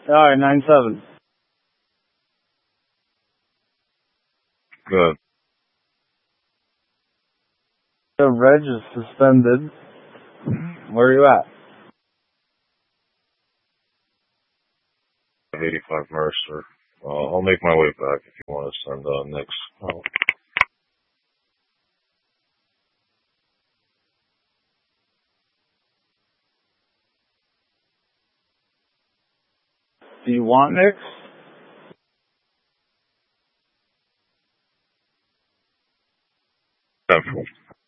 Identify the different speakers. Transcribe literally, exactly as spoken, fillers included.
Speaker 1: Alright, nine seven.
Speaker 2: Good.
Speaker 1: The reg is suspended. Where are you at?
Speaker 2: eighty-five Mercer. Uh, I'll make my way back if you want to send uh, Nick's. Oh.
Speaker 1: Do you want Nick's?
Speaker 2: Central.